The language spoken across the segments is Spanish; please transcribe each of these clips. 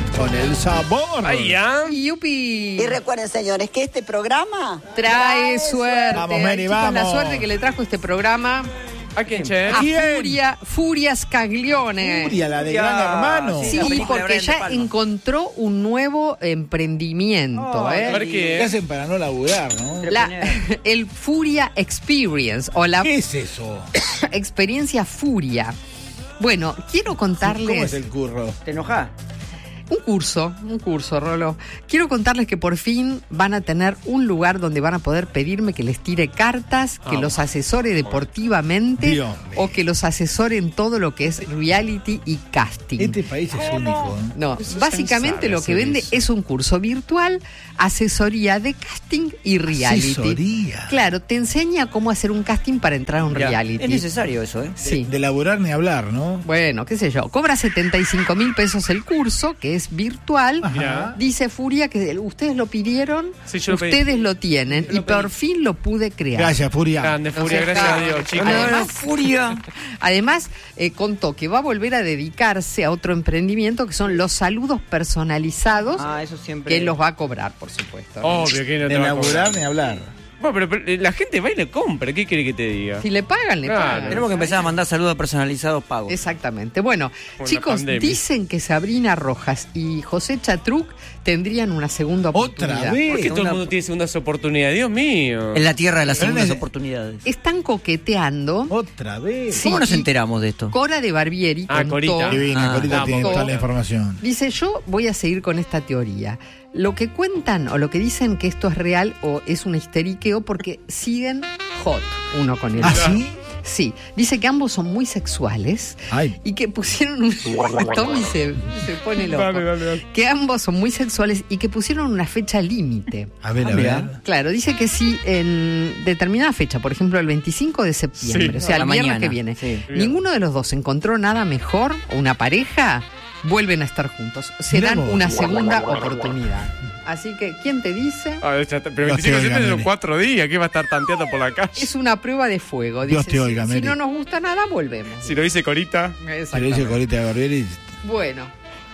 Gourmet con el sabor. Ay, ya. ¡Yupi! Y recuerden, señores, que este programa Trae suerte. Vamos, Mary, Chicos, vamos. la suerte que le trajo este programa ¿A quién, che? a Furia Scaglione. Furia, la de Gran Hermano. Sí, la película de porque Brian De ya Palma. encontró un nuevo emprendimiento. A ver ¿Qué qué. hacen para no laburar, no? El Furia Experience o la ¿Qué es eso? experiencia Furia. Bueno, quiero contarles... ¿Cómo es el curro? ¿Te enojás? Un curso, Rolo. Quiero contarles que por fin van a tener un lugar donde van a poder pedirme que les tire cartas, que los asesore deportivamente Dios mío. o que los asesore en todo lo que es reality y casting. Este país es único. ¿Eh? No, Eso básicamente sabe lo que hacer vende eso. es un curso virtual, asesoría de casting y reality. Asesoría. Claro, te enseña cómo hacer un casting para entrar a un reality. Es necesario eso, ¿eh? Sí. De laburar ni hablar, ¿no? Bueno, qué sé yo. Cobra 75.000 pesos el curso, que es virtual. Mirá. Dice Furia que ustedes lo pidieron, Sí, yo lo pedí. ustedes lo tienen Yo lo y por fin lo pude crear. Gracias, Furia. Grande, Furia, No sé, gracias a está- Dios, chicos. Además- Furia. Además, contó que va a volver a dedicarse a otro emprendimiento que son los saludos personalizados, Eso siempre. que él los va a cobrar, por supuesto. Obvio que no te De va a laburar cobrar. ni hablar. Bueno, pero la gente va y le compra. ¿Qué quiere que te diga? Si le pagan, le Claro. pagan. Tenemos que empezar a mandar saludos personalizados pagos. Exactamente. Bueno, Por la chicos, pandemia. dicen que Sabrina Rojas y José Chatruc tendrían una segunda oportunidad. ¿Otra vez? ¿Por qué todo el Segunda- mundo tiene segundas oportunidades? Dios mío. En la tierra de las Pero segundas es- oportunidades. Están coqueteando. Otra vez. Sí, ¿Cómo nos y enteramos de esto? Cora de Barbieri Ah, contó, Corita. Divina, Corita vamos. tiene toda la información. dice, yo voy a seguir con esta teoría. Lo que cuentan o lo que dicen que esto es real o es un histeriqueo porque siguen hot uno con el ¿Ah, otro. sí? Sí, dice que ambos son muy sexuales Ay. y que pusieron un... Tommy se pone loco. Dale. Que ambos son muy sexuales y que pusieron una fecha límite. A ver, a mirá. ver. Claro, dice que si en determinada fecha, por ejemplo el 25 de septiembre, Sí. o sea, La el viernes mañana, que viene, sí. ninguno de los dos encontró nada mejor o una pareja, vuelven a estar juntos. Se Mirá dan vos. una segunda oportunidad. Así que, ¿quién te dice? Ah, ya está. Pero Dios 25 te de oiga, septiembre son Mary. 4 días. ¿Qué va a estar tanteando por la calle? Es una prueba de fuego. Dios Dice, te oiga, si Mary. no nos gusta nada, volvemos. Si lo dice Corita. Se lo dice Exactamente. Corita de Barbieri. Bueno,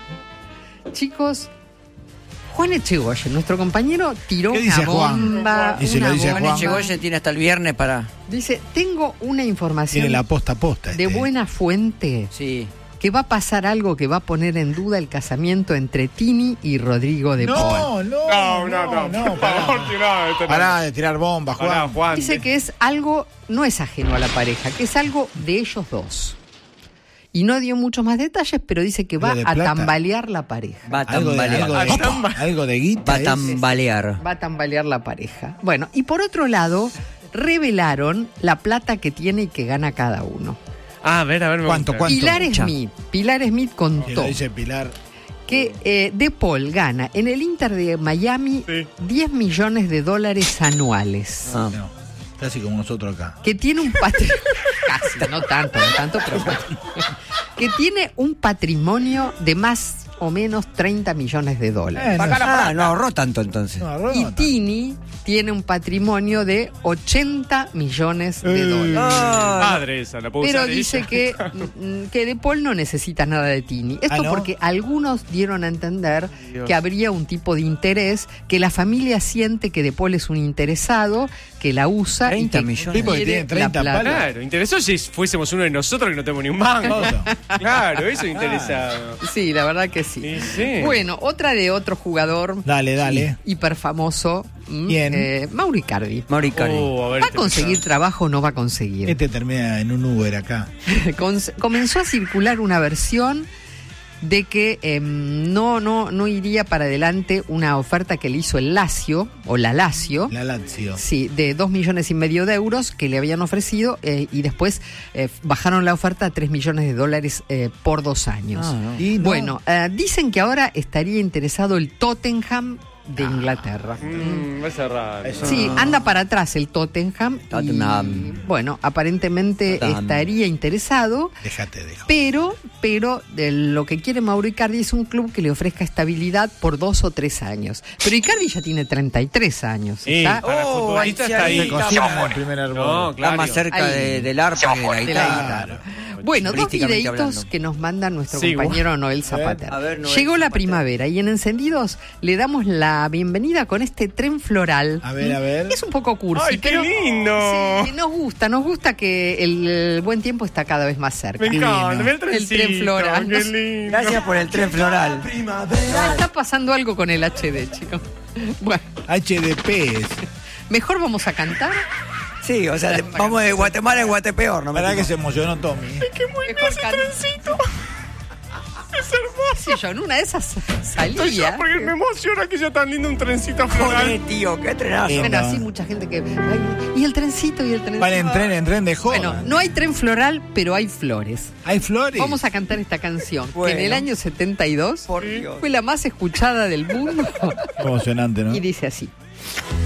chicos, Juan Echegoyen, nuestro compañero, tiró ¿Qué dice una Juan? bomba. Y se lo una dice bomba. Juan. Chegoyen tiene hasta el viernes para. Dice, tengo una información Tiene la posta posta. de buena fuente Sí. que va a pasar algo que va a poner en duda el casamiento entre Tini y Rodrigo de Paul. No, pará. Pará de tirar bombas, Pará, Juan. Juan. Dice que es algo, no es ajeno a la pareja, que es algo de ellos dos. Y no dio muchos más detalles, pero dice que va ¿Algo de a plata? tambalear la pareja. Va a Algo de, tambalear. algo de guita. Va a es. tambalear. Va a tambalear la pareja. Bueno, y por otro lado, revelaron la plata que tiene y que gana cada uno. Ah, a ver, me ¿Cuánto, gusta. cuánto? Pilar Smith Que contó lo dice Pilar. que De Paul gana en el Inter de Miami Sí. $10 millones anuales. Ah. No, casi como nosotros acá. Que tiene un patrimonio. Casi, no tanto, pero. Que tiene un patrimonio de más o menos $30 millones. No ahorró tanto entonces. No, Y no, Tini tiene un patrimonio de $80 millones. Padre esa, la puedo Pero usar dice ella. que De Paul no necesita nada de Tini. Esto ¿Ah, no? porque algunos dieron a entender Dios. que habría un tipo de interés, que la familia siente que De Paul es un interesado, que la usa 30 y que millones. Tipo que quiere tiene 30 la plata. palos. Claro, interesó si fuésemos uno de nosotros que no tenemos ni un mango. Todo. Claro, eso es interesado. Sí, la verdad que sí. Sí, sí. Bueno, otra de otro jugador Dale. hiper famoso, ¿Quién? Mauro Icardi. Mauri Cari. A ver, ¿Va a conseguir trabajo o no va a conseguir? Este termina en un Uber acá. Comenzó a circular una versión de que no iría para adelante una oferta que le hizo el Lazio, o la Lazio, La Lazio. sí, de $2,5 millones que le habían ofrecido y después bajaron la oferta a $3 millones por 2 años. Ah, no. Y no. Bueno, dicen que ahora estaría interesado el Tottenham de Inglaterra. Va a ser raro. Eso. Sí, anda para atrás el Tottenham. Tottenham. Y, bueno, aparentemente Tottenham. estaría interesado, Déjate de joder. pero lo que quiere Mauro Icardi es un club que le ofrezca estabilidad por 2 o 3 años. Pero Icardi ya tiene 33 años. Sí, ¿está? para futbolista está ahí. Se cocina en el primer árbol. No, Está claro. más cerca Ahí. del arpa que de la De la guitarra. guitarra. Bueno, dos turísticamente videitos hablando. que nos manda nuestro Sí, compañero Noel Zapater. A ver, Noel Llegó la Zapater. primavera y en Encendidos le damos la bienvenida con este tren floral. A ver. Es un poco cursi, ¡Ay, qué pero lindo! sí, nos gusta que el buen tiempo está cada vez más cerca. Me encanta, Divino. mira el trencito. El tren floral. Qué lindo. Gracias por el tren floral. Está pasando algo con el HD, chicos. Bueno, HDP. mejor vamos a cantar. Sí, o sea, vamos de Guatemala a Guatepeor, ¿no? La verdad que se emocionó Tommy. Mejor Trencito. Es hermoso. Sí, yo en una de esas Estoy yo, salía. porque me emociona que sea tan lindo un trencito floral. Joder, tío, qué trenazo. Bien. Bueno, así mucha gente que... ay, y el trencito, y el trencito. Van en tren de joda. Bueno, no hay tren floral, pero hay flores. Hay flores. Vamos a cantar esta canción, que Bueno. en el año 72 Por Dios. fue la más escuchada del mundo. Emocionante, ¿no? Y dice así.